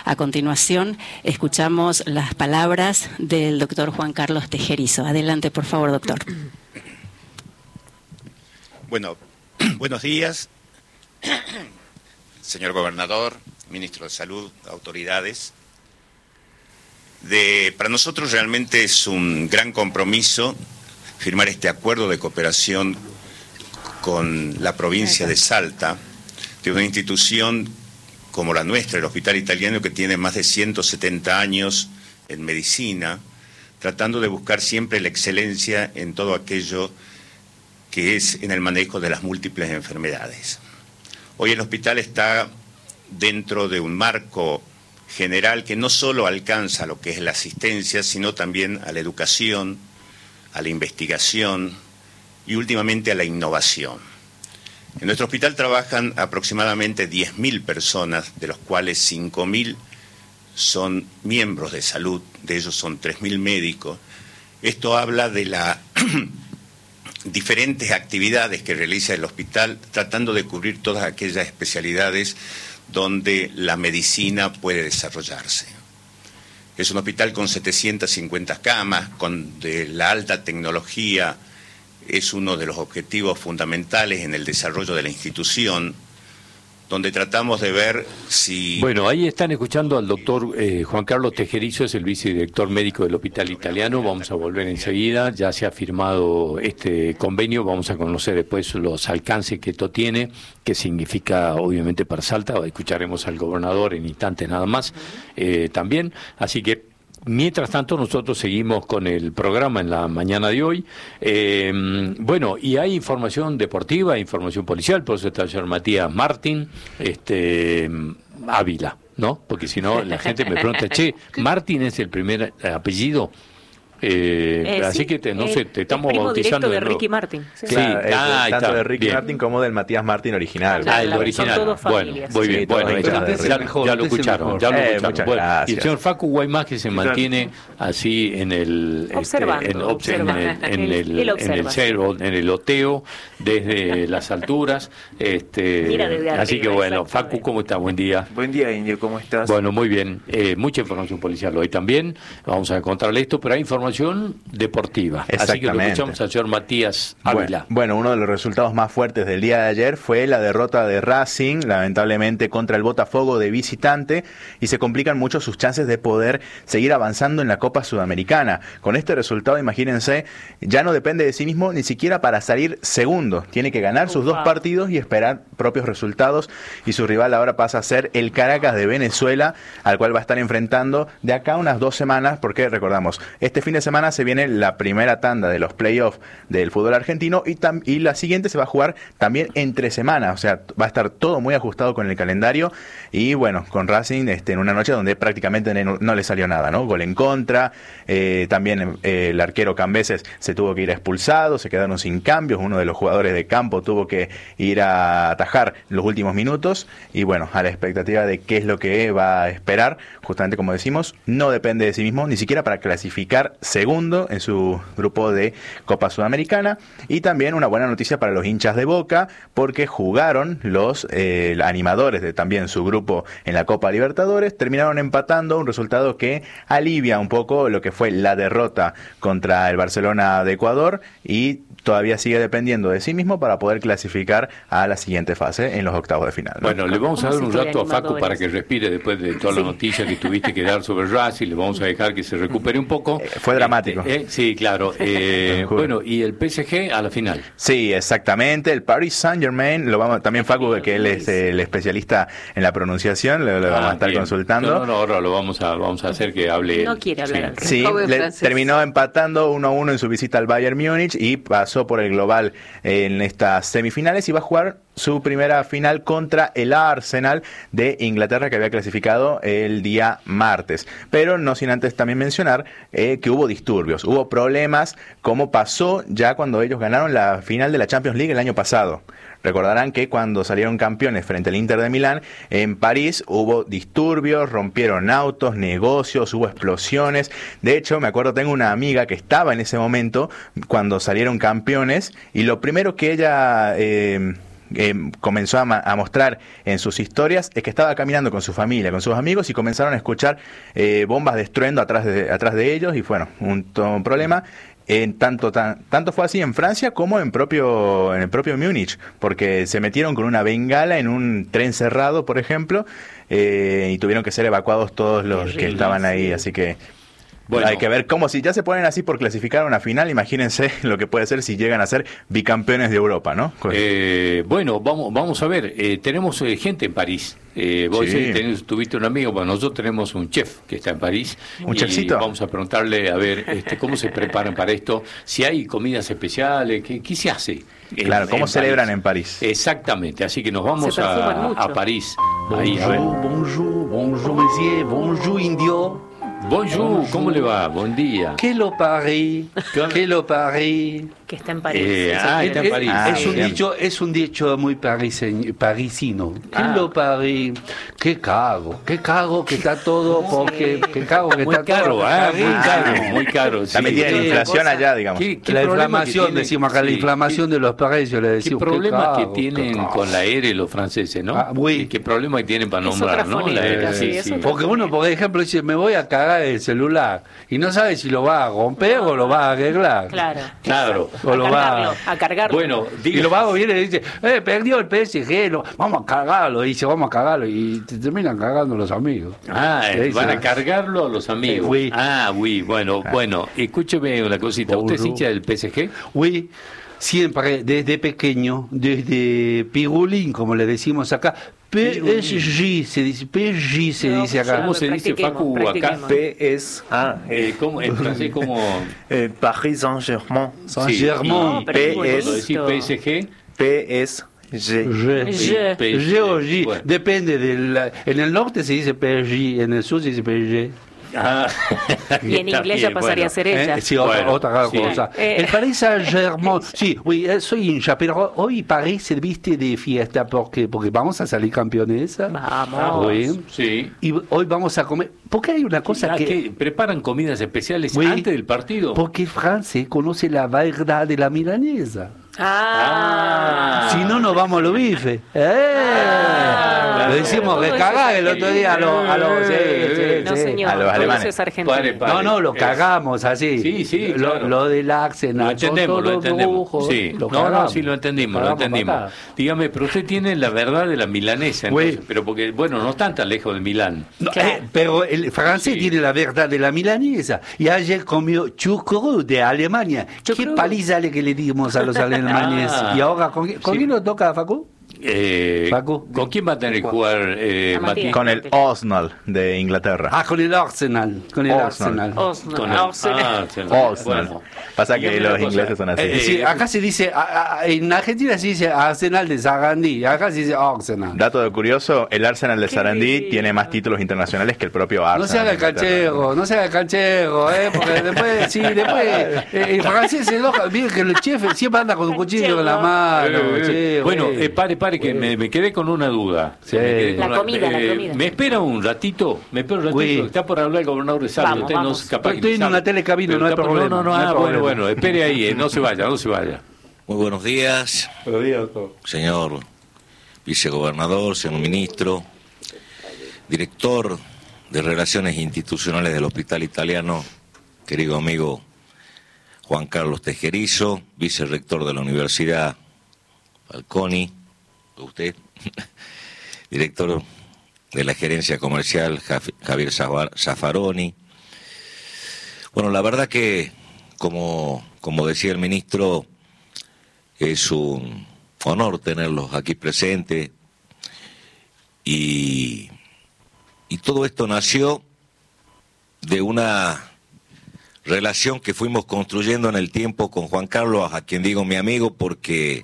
A continuación, escuchamos las palabras del doctor Juan Carlos Tejerizo. Adelante, por favor, doctor. Bueno, buenos días, señor gobernador, ministro de Salud, autoridades. Para nosotros realmente es un gran compromiso firmar este acuerdo de cooperación con la provincia de Salta, de una institución como la nuestra, el Hospital Italiano, que tiene más de 170 años en medicina, tratando de buscar siempre la excelencia en todo aquello que es en el manejo de las múltiples enfermedades. Hoy el hospital está dentro de un marco general que no solo alcanza lo que es la asistencia, sino también a la educación, a la investigación y últimamente a la innovación. En nuestro hospital trabajan aproximadamente 10.000 personas, de los cuales 5.000 son miembros de salud, de ellos son 3.000 médicos. Esto habla de las diferentes actividades que realiza el hospital, tratando de cubrir todas aquellas especialidades donde la medicina puede desarrollarse. Es un hospital con 750 camas, de la alta tecnología, es uno de los objetivos fundamentales en el desarrollo de la institución, donde tratamos de ver si... Bueno, ahí están escuchando al doctor Juan Carlos Tejerizo, es el vicedirector médico del Hospital Italiano. Vamos a volver enseguida, ya se ha firmado este convenio, vamos a conocer después los alcances que esto tiene, qué significa obviamente para Salta. Escucharemos al gobernador en instantes nada más también, así que mientras tanto, nosotros seguimos con el programa en la mañana de hoy. Bueno, y hay información deportiva, información policial, por eso está el señor Matías Martín, Ávila, ¿no? Porque si no, la gente me pregunta, che, ¿Martín es el primer apellido? Así sí, que no sé, te estamos primo bautizando directo de Ricky Martin. Sí, claro, tanto está, de Ricky bien. Martin como del Matías Martin original. El original. Son todos Bueno, familias. muy bien. Sí, Bueno, ya lo escucharon. Ya lo escucharon. Muchas Bueno, gracias. y el señor Facu Guaymás, que se mantiene así en el Observando, en el loteo desde las alturas. Mira desde Así que arriba, bueno, Facu, ¿cómo está? Buen día. Buen día, Indio, ¿cómo estás? Bueno, muy bien. Mucha información policial hoy también. Vamos a encontrarle esto, pero hay información deportiva. Así que lo escuchamos al señor Matías Ávila. Bueno, uno de los resultados más fuertes del día de ayer fue la derrota de Racing, lamentablemente contra el Botafogo de visitante, y se complican mucho sus chances de poder seguir avanzando en la Copa Sudamericana. Con este resultado, imagínense, ya no depende de sí mismo ni siquiera para salir segundo. Tiene que ganar sus dos partidos y esperar propios resultados, y su rival ahora pasa a ser el Caracas de Venezuela, al cual va a estar enfrentando de acá a unas 2 semanas, porque recordamos, este fin de semana se viene la primera tanda de los playoffs del fútbol argentino, y la siguiente se va a jugar también entre semanas, o sea, va a estar todo muy ajustado con el calendario. Y bueno, con Racing en una noche donde prácticamente no le salió nada, ¿no? Gol en contra, también el arquero Cambeses se tuvo que ir expulsado, se quedaron sin cambios, uno de los jugadores de campo tuvo que ir a atajar los últimos minutos, y bueno, a la expectativa de qué es lo que va a esperar, justamente como decimos, no depende de sí mismo, ni siquiera para clasificar segundo en su grupo de Copa Sudamericana. Y también una buena noticia para los hinchas de Boca, porque jugaron los animadores de también su grupo en la Copa Libertadores, terminaron empatando, un resultado que alivia un poco lo que fue la derrota contra el Barcelona de Ecuador, y todavía sigue dependiendo de sí mismo para poder clasificar a la siguiente fase en los octavos de final, ¿no? Bueno, le vamos a dar un rato a Facu para que respire después de toda la noticia que tuviste que dar sobre Racing. Le vamos a dejar que se recupere un poco. Fue dramático. Sí, claro. Bueno, y el PSG a la final. Sí, exactamente. El Paris Saint-Germain, también Facu, que él es el especialista en la pronunciación, lo vamos a estar consultando. No, ahora lo vamos a hacer que hable. No quiere hablar. Sí, terminó empatando 1-1 en su visita al Bayern Múnich y pasó por el global en estas semifinales, y va a jugar su primera final contra el Arsenal de Inglaterra, que había clasificado el día martes. Pero no sin antes también mencionar que hubo disturbios, hubo problemas, como pasó ya cuando ellos ganaron la final de la Champions League el año pasado. Recordarán que cuando salieron campeones frente al Inter de Milán, en París hubo disturbios, rompieron autos, negocios, hubo explosiones. De hecho, me acuerdo, tengo una amiga que estaba en ese momento cuando salieron campeones, y lo primero que ella comenzó a mostrar en sus historias es que estaba caminando con su familia, con sus amigos, y comenzaron a escuchar bombas de estruendo atrás de ellos, y bueno, todo un problema. Tanto fue así en Francia como en el propio Múnich, porque se metieron con una bengala en un tren cerrado, por ejemplo, y tuvieron que ser evacuados todos los que estaban ahí, así que bueno, hay que ver cómo, si ya se ponen así por clasificar a una final, imagínense lo que puede ser si llegan a ser bicampeones de Europa, ¿no? Bueno, vamos a ver, tenemos gente en París. Vos tuviste un amigo, bueno, nosotros tenemos un chef que está en París. ¿Un chefcito? Vamos a preguntarle, a ver, cómo se preparan para esto, si hay comidas especiales, ¿qué se hace? Claro, ¿cómo celebran en París? Exactamente, así que nos vamos a París. Ahí, a ver. Bonjour, monsieur, bonjour, indio. Bonjour, ¿cómo le va? Buen día. Que lo Paris, que lo Paris. Que está en París. Está en París. Es un dicho muy parisino. Que lo Paris. Qué cago que está todo, porque qué cago que muy está caro, todo. Muy caro. Está metida en inflación allá, digamos. La inflamación, decimos acá, la inflamación de los precios, le decimos. ¿Qué problema que tienen con la R los franceses, no? ¿Qué problema que tienen para nombrar, no? La R, porque uno, por ejemplo, dice, me voy a cagar el celular, y no sabe si lo va a romper o lo va a arreglar. Claro. O a cargarlo. Bueno, y lo vago viene y dice, perdió el PSG, vamos a cargarlo, dice, vamos a cargarlo, y te terminan cargando los amigos. Van a cargarlo a los amigos. Bueno, escúcheme una cosita, ¿usted es hincha del PSG? Oui, siempre, desde pequeño, desde Pirulín, como le decimos acá. PSG se dice acá. ¿Cómo se dice, Facu, acá? ¿Cómo, en francés, como? Paris Saint-Germain. Saint-Germain. PSG. PSG. Depende en el norte se dice PSG, en el sur se dice PSG. Y en inglés ya pasaría a ser ella. Sí, otra cosa. El Paris Saint-Germain, soy hincha, pero hoy París se viste de fiesta porque vamos a salir campeones. Vamos. Sí. Y hoy vamos a comer. Porque hay una cosa que preparan comidas especiales antes del partido. Porque Francia conoce la verdad de la milanesa. Si no, nos vamos a los bifes. Lo decimos que cagar el otro día a los alemanes. No, lo cagamos así. Sí, lo del Arsenal. Lo entendemos. Sí, lo entendimos. Dígame, pero usted tiene la verdad de la milanesa, entonces, pero porque, no están tan lejos de Milán. Pero el francés tiene la verdad de la milanesa. Y ayer comió chucrut de Alemania. ¿Qué paliza que le dimos a los alemanes? Y ahora, ¿con quién nos toca, Facu? Facu, ¿con quién va a tener que jugar Matías? Con el Arsenal de Inglaterra. Con el Arsenal. Arsenal. Bueno, pasa que los ingleses son así. Acá se dice, en Argentina se dice Arsenal de Sarandí, acá se dice Arsenal. Dato de curioso, el Arsenal de Sarandí tiene más títulos internacionales que el propio Arsenal. No se haga el canchero, porque después el francés se enoja, miren que el chef siempre anda con un cuchillo en la mano. Bueno, pare, que me quedé con una duda. La comida. ¿Me espera un ratito? Está por hablar el gobernador de Salta. Estoy en una telecabina, no hay problema. Bueno, espere ahí, no se vaya. Muy buenos días. Buenos días, doctor. Señor vicegobernador, señor ministro, director de Relaciones Institucionales del Hospital Italiano, querido amigo Juan Carlos Tejerizo, vicerrector de la Universidad Falconi, usted, director de la Gerencia Comercial Javier Zaffaroni. Bueno, la verdad que, como decía el ministro, es un honor tenerlos aquí presentes y todo esto nació de una relación que fuimos construyendo en el tiempo con Juan Carlos, a quien digo mi amigo, porque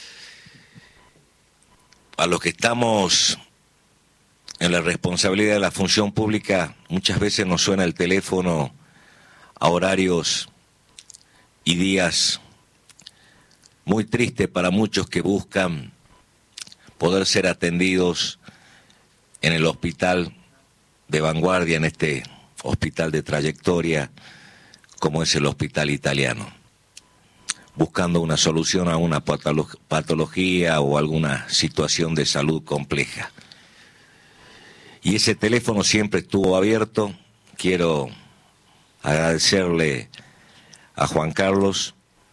a los que estamos en la responsabilidad de la función pública muchas veces nos suena el teléfono a horarios y días muy tristes para muchos que buscan poder ser atendidos en el hospital de vanguardia, en este hospital de trayectoria como es el Hospital Italiano. buscando una solución a una patología o alguna situación de salud compleja. Y ese teléfono siempre estuvo abierto. Quiero agradecerle a Juan Carlos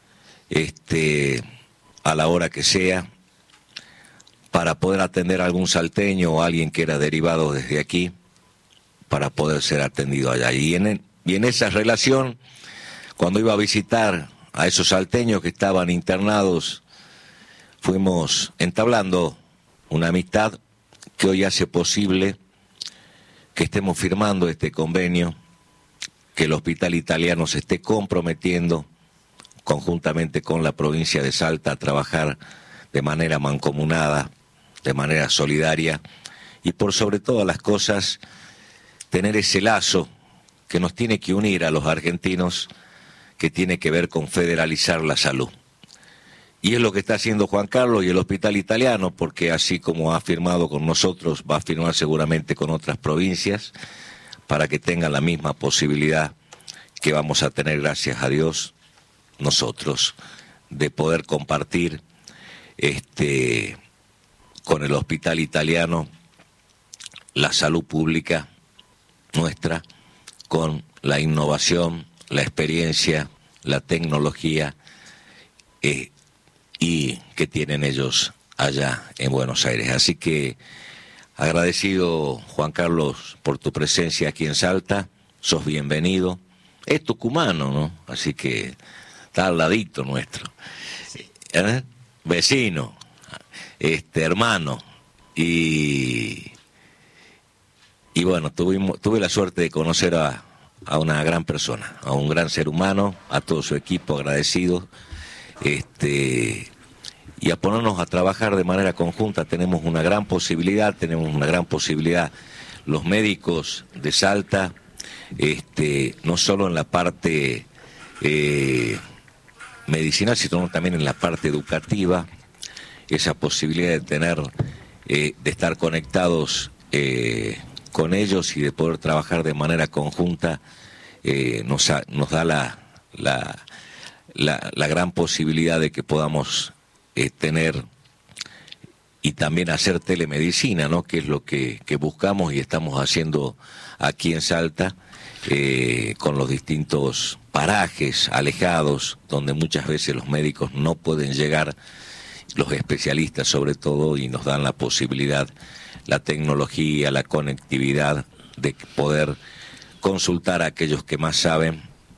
a la hora que sea, para poder atender a algún salteño o alguien que era derivado desde aquí, para poder ser atendido allá. Y en esa relación, cuando iba a visitar a esos salteños que estaban internados, fuimos entablando una amistad que hoy hace posible que estemos firmando este convenio, que el Hospital Italiano se esté comprometiendo conjuntamente con la provincia de Salta a trabajar de manera mancomunada, de manera solidaria, y por sobre todas las cosas, tener ese lazo que nos tiene que unir a los argentinos, que tiene que ver con federalizar la salud. Y es lo que está haciendo Juan Carlos y el Hospital Italiano, porque así como ha firmado con nosotros, va a firmar seguramente con otras provincias, para que tengan la misma posibilidad que vamos a tener, gracias a Dios, nosotros, de poder compartir con el Hospital Italiano la salud pública nuestra, con la innovación, la experiencia, la tecnología y que tienen ellos allá en Buenos Aires. Así que agradecido, Juan Carlos, por tu presencia aquí en Salta. Sos bienvenido. Es tucumano, ¿no? Así que está al ladito nuestro. Vecino, hermano. Y bueno, tuve la suerte de conocer a una gran persona, a un gran ser humano, a todo su equipo, agradecido. Y a ponernos a trabajar de manera conjunta. Tenemos una gran posibilidad los médicos de Salta, no solo en la parte medicinal, sino también en la parte educativa, esa posibilidad de tener, de estar conectados con ellos y de poder trabajar de manera conjunta, nos da la gran posibilidad de que podamos tener y también hacer telemedicina, ¿no? Que es lo que buscamos y estamos haciendo aquí en Salta, con los distintos parajes alejados, donde muchas veces los médicos no pueden llegar, los especialistas sobre todo, y nos dan la posibilidad, la tecnología, la conectividad, de poder consultar a aquellos que más saben,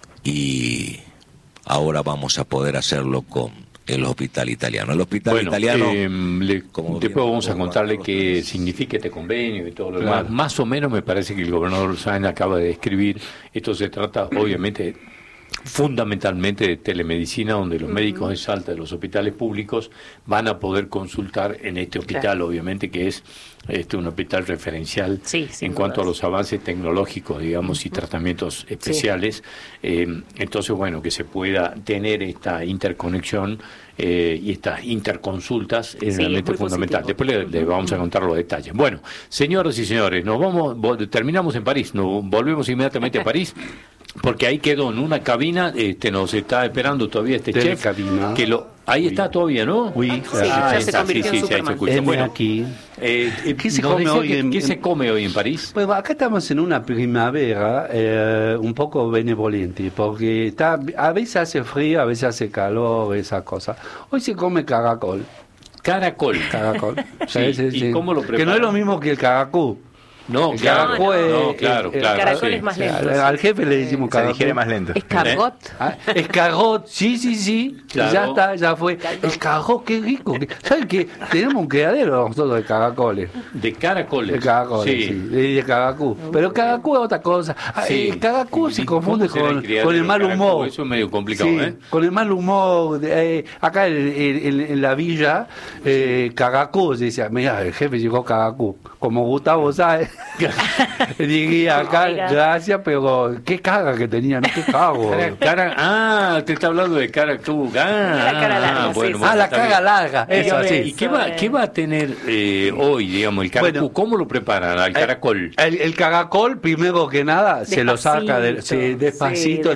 y ahora vamos a poder hacerlo con el Hospital Italiano. El Hospital Italiano... después vamos a contarle qué significa este convenio y todo lo demás. Más o menos me parece que el gobernador Sáenz acaba de describir. Esto se trata, obviamente, fundamentalmente de telemedicina, donde los médicos de Salta, de los hospitales públicos, van a poder consultar en este hospital, obviamente, que es un hospital referencial en cuanto a los avances tecnológicos, digamos, y tratamientos especiales. Entonces, bueno, que se pueda tener esta interconexión y estas interconsultas es realmente fundamental. Después le vamos a contar los detalles. Bueno, señoras y señores, terminamos en París, nos volvemos inmediatamente a París, porque ahí quedó en una cabina, nos está esperando todavía este chef, que ahí está todavía, ¿no? Ya se convirtió en Superman. Bueno, aquí. ¿Qué se come hoy? ¿Qué se come hoy en París? Pues acá estamos en una primavera un poco benevolente, porque a veces hace frío, a veces hace calor, esa cosa. Hoy se come caracol. Caracol. Sí. ¿Y cómo lo preparan? Que no es lo mismo que el caracú. No, claro. El caracol es más lento. Al jefe le decimos caracol. Se digiere más lento. Escargot. Escargot, sí. Claro. Ya está, ya fue. Escargot, qué rico. ¿Sabes qué? Tenemos un criadero nosotros de caracoles. De caracoles. De caracoles, sí. De caracú. Pero caracú es otra cosa. El caracú se confunde con el mal humor. Eso es medio complicado, con el mal humor. Acá en la villa, caracú, se decía, mira, el jefe llegó caracú. Como Gustavo sabe. Diría acá, gracias, pero qué caga que tenía, no qué cago. Te está hablando de cara tú. La cara larga, la caga larga, eso sí. ¿Y qué va a tener hoy, digamos, el caracol? Bueno, ¿Cómo lo preparan al caracol? El caracol, primero que nada, se lo saca despacito,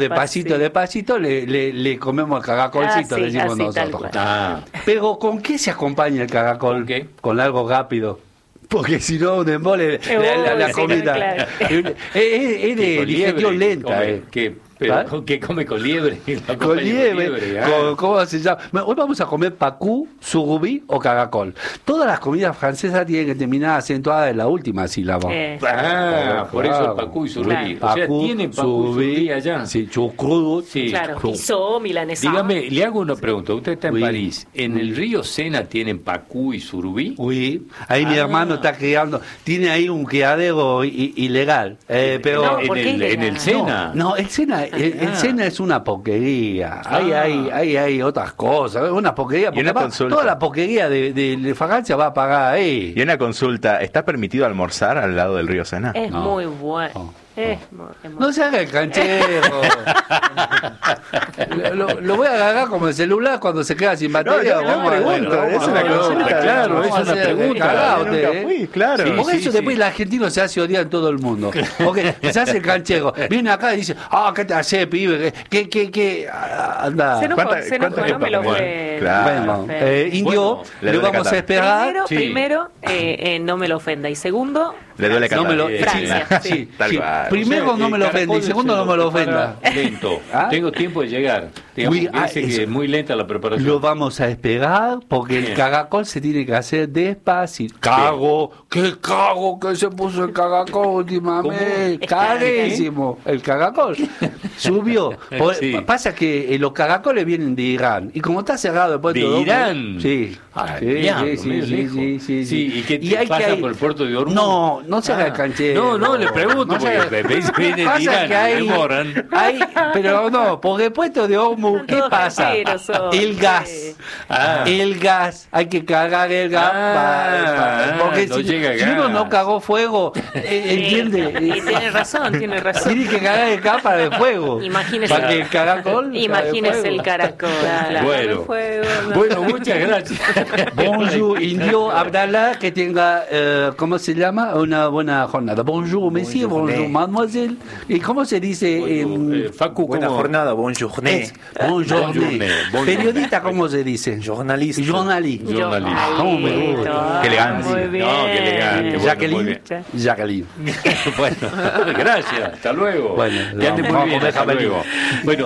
le comemos el caracolcito, le decimos nosotros. Pero ¿con qué se acompaña el caracol? Con algo rápido. Porque si no, un embole, la comida. Es de digestión lenta. Que come con liebre. Con liebre. ¿Cómo se llama? Hoy vamos a comer pacú, surubí o caracol. Todas las comidas francesas tienen que terminar acentuadas en la última sílaba. Por eso el pacú y surubí. Claro. O sea, ¿tienen pacú y surubí allá? Sí, chucrut. Sí. Claro, pisó, milanesa. Dígame, le hago una pregunta. Usted está en París. ¿En el río Sena tienen pacú y surubí? Uy, ahí mi hermano está criando. Tiene ahí un criadero ilegal. Pero en el Sena. No, el Sena. El Sena es una porquería. Hay otras cosas. Una porquería. Porque toda la porquería de Francia va a pagar ahí. Y una consulta: ¿está permitido almorzar al lado del río Sena? Es muy bueno. No se haga el canchero. lo voy a agarrar como el celular cuando se queda sin batería. Es una consulta. Claro, es una pregunta. Claro. Por eso después el argentino se hace odiar en todo el mundo. Porque se hace el canchero. Viene acá y dice, ¿qué te hace, pibe? ¿Qué? Anda. Se enojó, no me lo fue. Bueno, Indio, le vamos a esperar. Primero, no me lo ofenda. Y segundo, le duele Francia. Sí. Primero no me lo ofenda y segundo no me lo ofenda. Lento. Tengo tiempo de llegar. Dice que es muy lenta la preparación. Lo vamos a esperar porque el caracol se tiene que hacer despacito. ¡Qué cago que se puso el caracol últimamente! Carísimo. El caracol subió. Pasa que los caracoles vienen de Irán y como está cerrado el puerto de Irán. Sí. Sí. ¿Y qué pasa por el puerto de Hormuz? No se haga el canchero. No, le pregunto porque viene de Irán, pero por el puerto de Hormuz, ¿qué pasa? El gas. Hay que cargar el gas. Porque si uno no cagó fuego, ¿entiende? Y tiene razón. Tiene que cargar el gas para el fuego. Imagínese. Para que el caracol. Imagínese el caracol. Bueno, muchas gracias. Bonjour, Indio Abdallah, que tenga, ¿cómo se llama? Una buena jornada. Bonjour, monsieur, bonjour, mademoiselle. ¿Y cómo se dice en Facu? Buena jornada, bonjour. Bonjour. Periodista, ¿cómo se dice? Journalista. ¿Cómo me gusta? Qué elegancia. Qué elegante. Jacqueline. Bueno, gracias. Hasta luego. Bueno, que ande muy bien. Hasta luego. Bueno,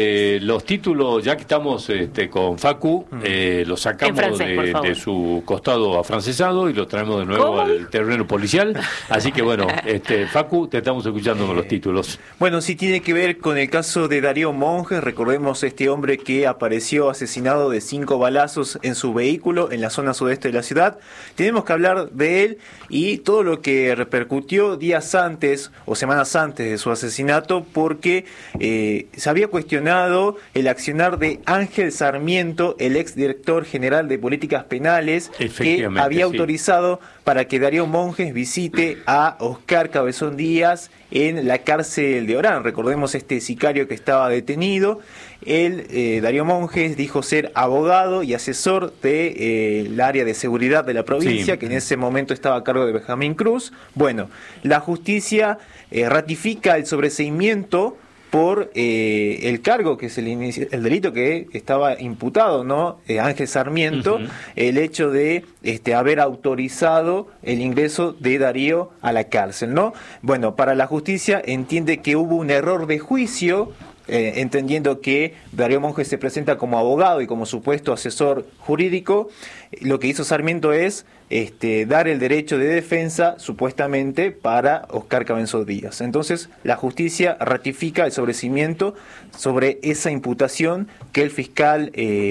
los títulos, ya que estamos con Facu, los sacamos de su costado afrancesado y los traemos de nuevo al terreno policial. Así que bueno, Facu, te estamos escuchando con los títulos. Bueno, sí tiene que ver con el caso de Darío Monge. Recordemos este hombre que apareció asesinado de 5 balazos en su vehículo en la zona sudeste de la ciudad. Tenemos que hablar de él y todo lo que repercutió días antes o semanas antes de su asesinato, porque se había cuestionado el accionar de Ángel Sarmiento, el exdirector general de políticas penales, que había autorizado para que Darío Monge visite a Oscar Cabezón Díaz en la cárcel de Orán. Recordemos este sicario que estaba detenido. Él, Darío Monge, dijo ser abogado y asesor del área de seguridad de la provincia, que en ese momento estaba a cargo de Benjamín Cruz. Bueno, la justicia ratifica el sobreseimiento por el cargo, que es el delito que estaba imputado, ¿no? Ángel Sarmiento, el hecho de haber autorizado el ingreso de Darío a la cárcel, ¿no? Bueno, para la justicia entiende que hubo un error de juicio, entendiendo que Darío Monge se presenta como abogado y como supuesto asesor jurídico. Lo que hizo Sarmiento es dar el derecho de defensa, supuestamente, para Oscar Cabezón Díaz. Entonces, la justicia ratifica el sobreseimiento sobre esa imputación que el fiscal,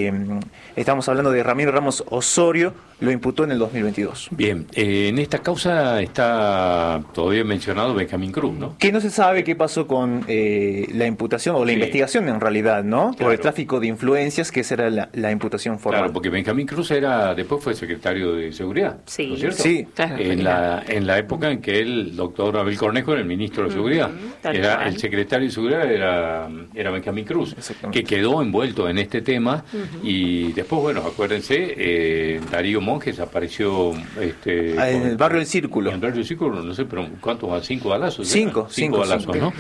estamos hablando de Ramiro Ramos Osorio, lo imputó en el 2022. Bien, en esta causa está todavía mencionado Benjamín Cruz, ¿no? Que no se sabe qué pasó con la imputación, o la investigación en realidad, ¿no? Por el tráfico de influencias, que esa era la imputación formal. Claro, porque Benjamín Cruz era después fue secretario de Seguridad, sí, ¿no es cierto? Sí, claro. En la época en que el doctor Abel Cornejo era el ministro de Seguridad. Era el secretario de Seguridad era Benjamín Cruz, que quedó envuelto en este tema. Y después, bueno, acuérdense, Darío Monjes apareció en el barrio del Círculo. En el barrio del Círculo, no sé, pero ¿cuántos? 5 balazos. Cinco balazos, ¿no?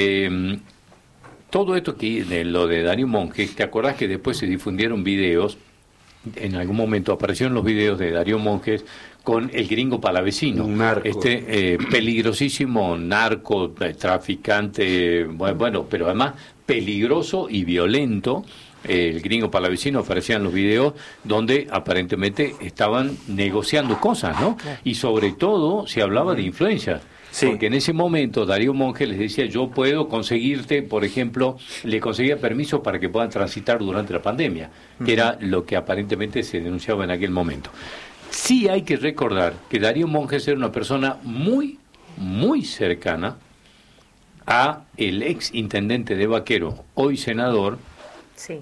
Todo esto de lo de Darío Monjes, ¿te acordás que después se difundieron videos? En algún momento aparecieron los videos de Darío Monjes con el gringo palavecino, un narco. Peligrosísimo narco, traficante, bueno, pero además peligroso y violento. El gringo palavecino, aparecían los videos donde aparentemente estaban negociando cosas, ¿no? Y sobre todo se hablaba de influencia. Sí. Porque en ese momento Darío Monjes les decía, yo puedo conseguirte, por ejemplo, le conseguía permiso para que puedan transitar durante la pandemia, que era lo que aparentemente se denunciaba en aquel momento. Sí hay que recordar que Darío Monjes era una persona muy, muy cercana a el ex intendente de Baquero, hoy senador, sí.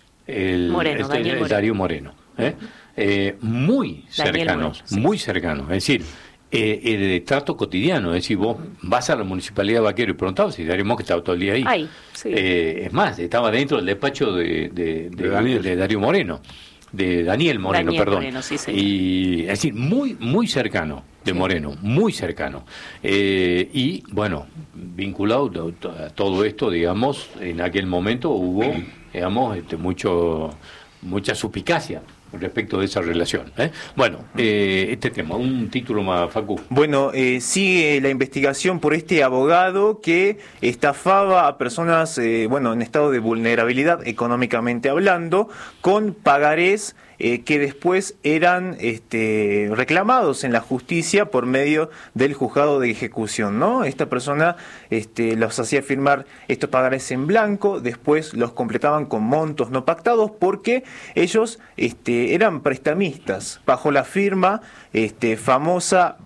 Darío Moreno. Muy cercanos, muy cercanos. Es decir, de trato cotidiano, es decir, vos vas a la Municipalidad de Baquero y preguntabas si Darío Monjes estaba todo el día ahí. Ay, sí. Es más, estaba dentro del despacho de Darío Moreno, de Daniel Moreno, perdón. Moreno, sí, y es decir, muy, muy cercano de Moreno, muy cercano. Y bueno, vinculado a todo esto, digamos, en aquel momento hubo, digamos, mucha suspicacia respecto de esa relación. Bueno, este tema, un título más, Facu. Bueno, sigue la investigación por este abogado que estafaba a personas, en estado de vulnerabilidad económicamente hablando, con pagarés que después eran reclamados en la justicia por medio del juzgado de ejecución, ¿no? Esta persona los hacía firmar estos pagarés en blanco, después los completaban con montos no pactados porque ellos eran prestamistas bajo la firma famosa,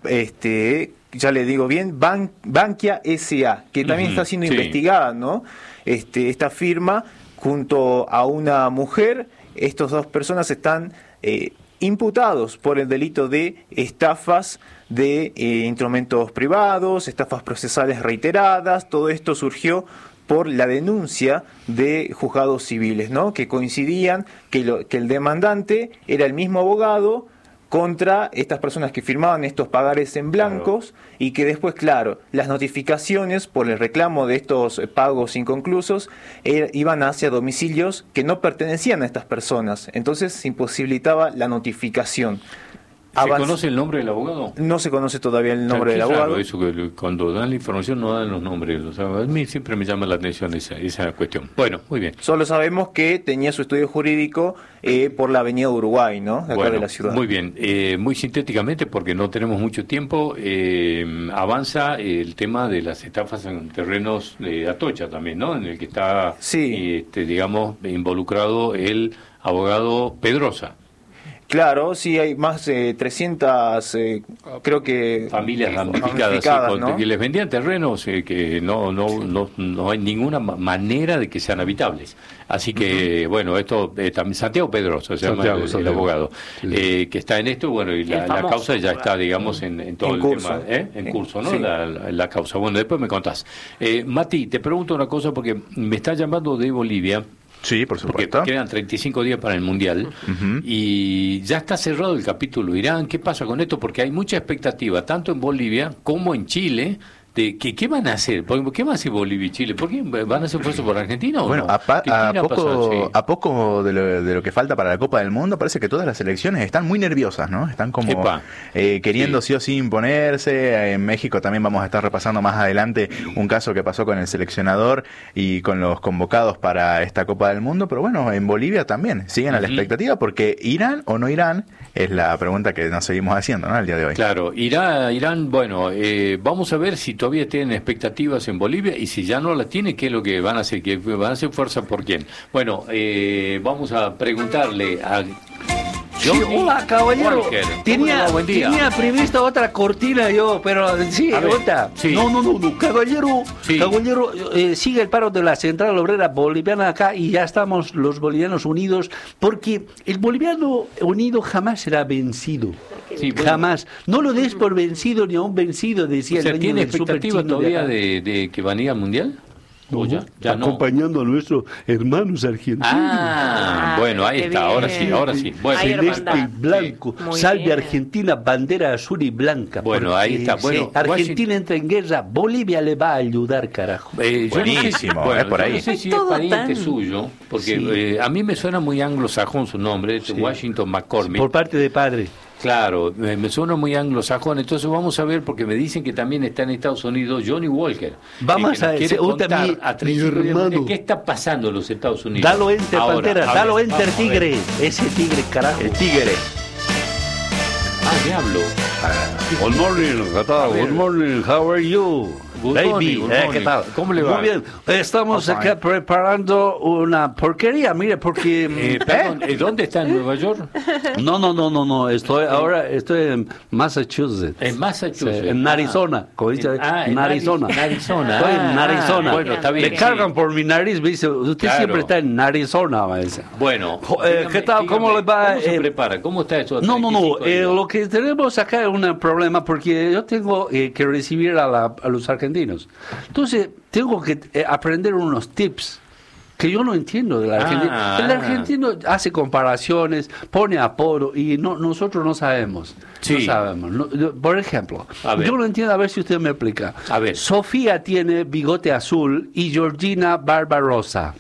ya le digo bien, Bankia S.A., que también está siendo investigada, ¿no? Esta firma junto a una mujer. Estos dos personas están imputados por el delito de estafas de instrumentos privados, estafas procesales reiteradas. Todo esto surgió por la denuncia de juzgados civiles, ¿no? Que coincidían que el demandante era el mismo abogado contra estas personas que firmaban estos pagares en blancos, claro. Y que después, claro, las notificaciones por el reclamo de estos pagos inconclusos iban hacia domicilios que no pertenecían a estas personas. Entonces se imposibilitaba la notificación. ¿Se conoce el nombre del abogado? No se conoce todavía el nombre del abogado. Claro, eso que cuando dan la información no dan los nombres. O sea, a mí siempre me llama la atención esa cuestión. Bueno, muy bien. Solo sabemos que tenía su estudio jurídico por la avenida Uruguay, ¿no? De acá de la ciudad. Muy bien. Muy sintéticamente, porque no tenemos mucho tiempo, avanza el tema de las estafas en terrenos de Atocha también, ¿no? En el que está, digamos, involucrado el abogado Pedrosa. Claro, sí, hay más de 300, creo que... Familias damnificadas, sí, ¿no? Que les vendían terrenos que no hay ninguna manera de que sean habitables. Así que, bueno, esto también Santiago Pedrosa, se llama el abogado, que está en esto, bueno, y la causa ya está, digamos, en todo el tema, en curso, ¿no? Sí. La causa. Bueno, después me contás. Mati, te pregunto una cosa porque me está llamando de Bolivia. Sí, por supuesto. Porque quedan 35 días para el Mundial y ya está cerrado el capítulo Irán. ¿Qué pasa con esto? Porque hay mucha expectativa, tanto en Bolivia como en Chile, de que qué van a hacer. ¿Qué va a hacer Bolivia y Chile? ¿Por qué van a hacer esfuerzo por Argentina o bueno, no? A poco de lo que falta para la Copa del Mundo, parece que todas las selecciones están muy nerviosas, ¿no? Están como queriendo sí o sí imponerse. En México también vamos a estar repasando más adelante un caso que pasó con el seleccionador y con los convocados para esta Copa del Mundo, pero bueno, en Bolivia también siguen a la expectativa porque ¿irán o no irán? Es la pregunta que nos seguimos haciendo, ¿no? El día de hoy. Claro, Irán, bueno, vamos a ver si todavía tienen expectativas en Bolivia y si ya no las tienen, ¿qué es lo que van a hacer? ¿Que van a hacer fuerza por quién? Bueno, vamos a preguntarle a Sí, hola, caballero. Tenía previsto otra cortina yo, pero sí, otra. Sí. No, caballero. Sí. Caballero, sigue el paro de la Central Obrera Boliviana acá y ya estamos los bolivianos unidos, porque el boliviano unido jamás será vencido. Sí, bueno. Jamás. No lo des por vencido ni a un vencido, decía el dueño ¿tiene del expectativa todavía de que van a ir al Mundial? No, ya acompañando a nuestros hermanos argentinos. Bueno, ahí está, ahora sí. Bueno, celeste y blanco, salve Argentina, bandera azul y blanca. Bueno, ahí está. Bueno, Argentina entra en guerra, Bolivia le va a ayudar, carajo. Buenísimo, por ahí. No sé si es pariente suyo, porque a mí me suena muy anglosajón su nombre, Washington McCormick. Por parte de padre. Claro, me suena muy anglosajón, entonces vamos a ver, porque me dicen que también está en Estados Unidos Johnny Walker. Vamos a ver, ¿qué está pasando en los Estados Unidos? Dalo enter, Pantera, dalo enter, tigre. Ese tigre, carajo. El tigre. Diablo. Good morning, good morning, how are you? Baby, ¿qué tal? ¿Cómo le va? Muy bien, estamos acá preparando una porquería, mire, porque... Perdón, ¿dónde está en Nueva York? No, estoy en Massachusetts. En Massachusetts. En Arizona, como dice, en Arizona. Estoy en Arizona. Bueno, está bien. Me cargan por mi nariz, me dice, usted siempre está en Arizona. Bueno. ¿Qué tal? ¿Cómo le va? ¿Cómo se prepara? ¿Cómo está eso? No, lo que tenemos acá es un problema, porque yo tengo que recibir a los argentinos. Entonces, tengo que aprender unos tips que yo no entiendo del argentino. El argentino hace comparaciones, pone apodo y nosotros no sabemos. Sí. No sabemos. Por ejemplo, yo no entiendo, a ver si usted me explica. A ver. Sofía tiene bigote azul y Georgina barba rosa.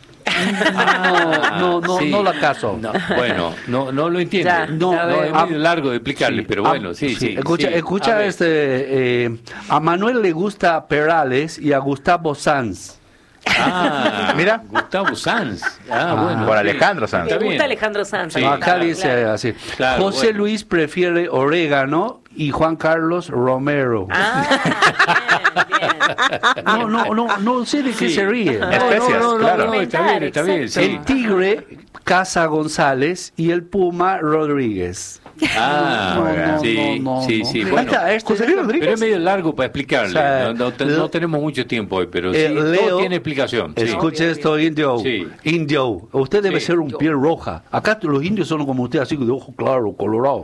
No la caso. Bueno, no lo entiendo. Es muy largo de explicarle, pero bueno, sí. Escucha a Manuel le gusta Perales y a Gustavo Sanz. Mira, Gustavo Sanz. Bueno. Por Alejandro Sanz. Me gusta Alejandro Sanz. Sí, acá dice así. Claro, José Luis prefiere orégano y Juan Carlos Romero. Bien. No sé de qué se ríe. Especias, claro. Está bien. Sí. El tigre, Casa González y el puma, Rodríguez. Sí. Bueno, pero es medio largo para explicarle. O sea, no tenemos mucho tiempo hoy, pero Leo, todo tiene explicación. Escuche esto, indio. Sí. Indio, usted debe ser un piel roja. Acá los indios son como usted, así de ojo claro, colorado.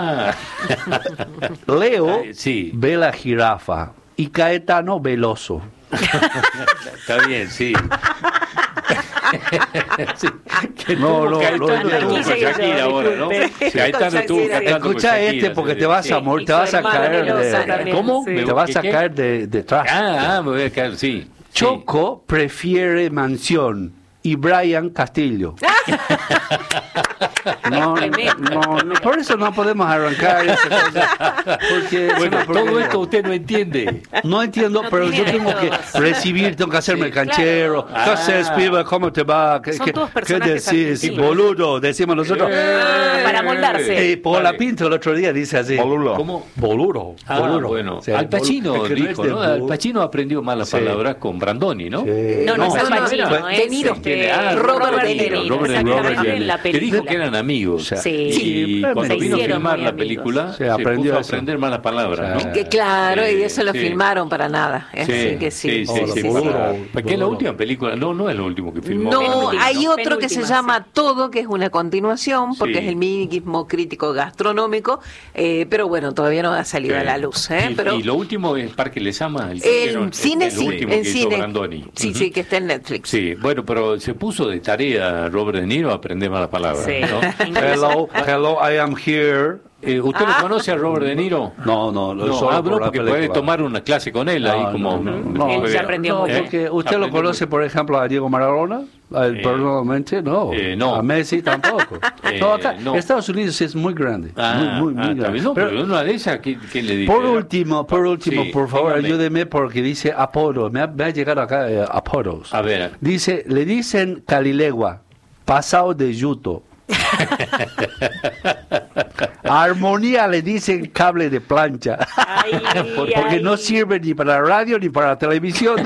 Leo ve la jirafa y Caetano veloso. Está bien, sí. Escucha porque te vas a morir, te vas a caer de... ¿Cómo? Te vas a caer detrás. Me voy a caer, sí. Choco prefiere mansión y Brian Castillo. Por eso no podemos arrancar esa cosa. Porque todo esto usted no entiende. No entiendo, pero yo tengo que recibir, tengo que hacerme el canchero. ¿Qué haces, piba? ¿Cómo te va? ¿Qué decís? Boludo, decimos nosotros. Para moldarse. Pola Pinto el otro día dice así. ¿Cómo? Boludo. Bueno. Al Pacino dijo, ¿no? Al Pacino aprendió más las palabras con Brandoni, ¿no? No, Al Pacino. De Niro. Robert De Niro. Que dijo que eran amigos. Y cuando vino a filmar la película, se aprendió a aprender malas palabras, ¿no? Claro, y eso lo filmaron para nada. Así que sí. Porque es la última película, no es lo último que filmó. No, hay otro que se llama Todo, que es una continuación, porque es el mismo crítico gastronómico, pero bueno, todavía no ha salido a la luz. Y lo último es Parque Lezama. En cine, sí. En cine. Sí, que está en Netflix. Sí, bueno, pero se puso de tarea Robert De Niro a aprender malas palabras. ¿No? Hello, I am here. ¿Usted lo conoce a Robert De Niro? No, solo porque puede tomar una clase con él ahí como... Él se aprendió muy bien. Porque usted lo conoce, por ejemplo, a Diego Maradona, personalmente, no. A Messi tampoco. Acá, Estados Unidos es muy grande. Muy grande. Pero una de esas, ¿qué le dice? Por último, por favor, ayúdeme, porque dice apodo. Me ha llegado acá apodos. A ver. Dice, le dicen Calilegua, pasado de yuto. A Armonía le dicen cable de plancha. Porque no sirve ni para la radio ni para la televisión.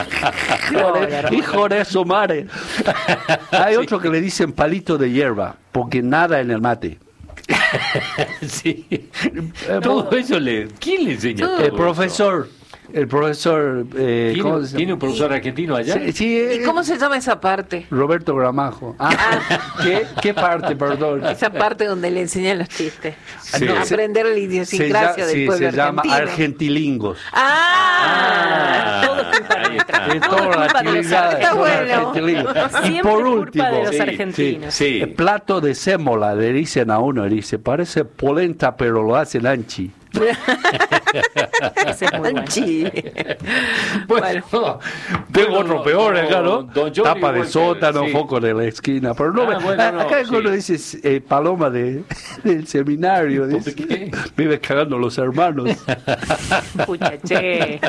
Hijo de su madre. Hay otro que le dicen palito de hierba, porque nada en el mate. Sí. Todo eso ¿quién le enseña? El profesor. El profesor... ¿Tiene un profesor argentino allá? Sí, ¿Y cómo se llama esa parte? Roberto Gramajo. ¿Qué parte, perdón? Esa parte donde le enseñan los chistes. Sí. Aprender la idiosincrasia del pueblo se llama argentino. Argentilingos. Todo culpa nuestra. Es toda la actividad. Está bueno. Y por último, de los argentinos. El plato de sémola le dicen a uno, dice, parece polenta, pero lo hacen anchi. Ese es muy bueno, tengo otro peor acá, ¿no? Tapa de sótano, foco de la esquina. Pero no, acá uno dice paloma del seminario. Dice, ¿qué? Vive cagando los hermanos. Puchache.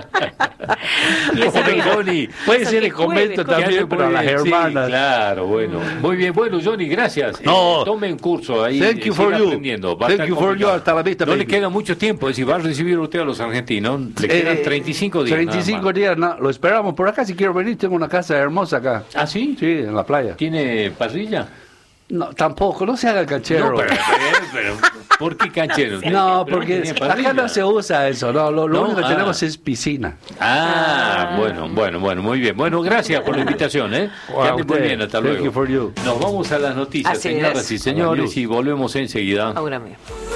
Johnny, puede ser el convento también, pero a las hermanas. Sí, claro, bueno. Muy bien, bueno, Johnny, gracias. Tome un curso ahí. Thank you for you. Thank you for you. Hasta la vista. No le queda mucho tiempo, es decir, va a recibir usted a los argentinos. Le quedan 35 días. 35 días, no, lo esperamos por acá. Si quiero venir, tengo una casa hermosa acá. ¿Ah, sí? Sí, en la playa. ¿Tiene parrilla? No, tampoco, no se haga el canchero. No, pero ¿por qué canchero? No, porque acá no se usa eso, no, lo único que tenemos es piscina. Bueno, muy bien. Bueno, gracias por la invitación, ¿eh? Que ande muy bien, hasta luego. Thank you for you. Nos vamos a las noticias, señoras y señores, y volvemos enseguida. Ahora mismo.